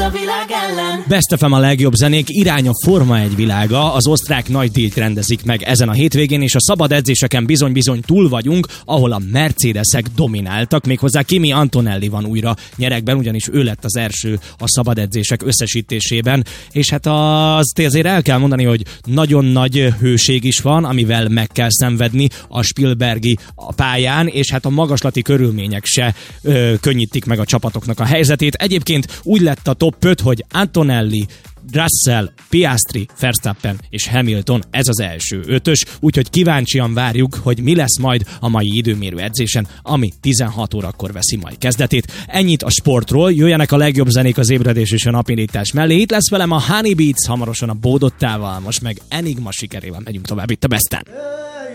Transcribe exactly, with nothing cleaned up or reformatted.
a világ ellen. Best ef em a legjobb zenék, irány a Forma egy világa, az osztrák nagydíjt rendezik meg ezen a hétvégén, és a szabad edzéseken bizony-bizony túl vagyunk, ahol a Mercedesek domináltak, méghozzá Kimi Antonelli van újra nyeregben, ugyanis ő lett az első a szabad edzések összesítésében, és hát azt azért el kell mondani, hogy nagyon nagy hőség is van, amivel meg kell szenvedni a Spielbergi pályán, és hát a magaslati körülmények se ö, könnyítik meg a csapatoknak a helyzetét. Egyébként úgy lett a top öt, hogy Antonelli, Russell, Piastri, Verstappen és Hamilton, ez az első ötös, úgyhogy kíváncsian várjuk, hogy mi lesz majd a mai időmérő edzésen, ami tizenhat órakor veszi majd kezdetét. Ennyit a sportról, jöjjenek a legjobb zenék az ébredés és a napindítás mellé. Itt lesz velem a Honey Beats, hamarosan a Bódottával, most meg Enigma sikerével megyünk tovább itt a Besten.